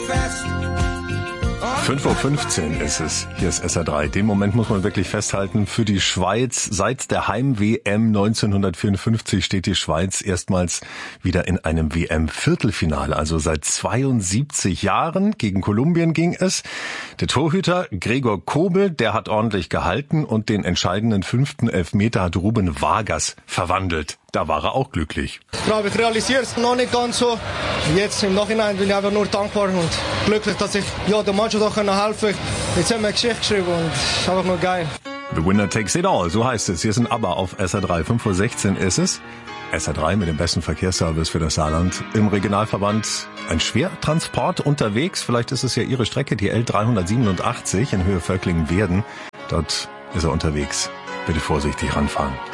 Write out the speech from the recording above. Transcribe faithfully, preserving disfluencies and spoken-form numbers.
fünf Uhr fünfzehn ist es. Hier ist S R drei. Den Moment muss man wirklich festhalten. Für die Schweiz, seit der Heim-W M neunzehnhundertvierundfünfzig steht die Schweiz erstmals wieder in einem W M-Viertelfinale. Also seit zweiundsiebzig Jahren. Gegen Kolumbien ging es. Der Torhüter Gregor Kobel, der hat ordentlich gehalten und den entscheidenden fünften Elfmeter hat Ruben Vargas verwandelt. Da war er auch glücklich. Ich glaube, ich realisiere es noch nicht ganz so. Jetzt im Nachhinein bin ich einfach nur dankbar und glücklich, dass ich ja, der Mannschaft auch helfen konnte. Jetzt haben wir eine Geschichte geschrieben und es ist einfach nur geil. The winner takes it all, so heißt es. Hier sind ABBA auf S R drei. fünf Uhr sechzehn ist es. S R drei mit dem besten Verkehrsservice für das Saarland. Im Regionalverband ein Schwertransport unterwegs. Vielleicht ist es ja Ihre Strecke, die L dreihundertsiebenundachtzig in Höhe Völklingen-Werden. Dort ist er unterwegs. Bitte vorsichtig ranfahren.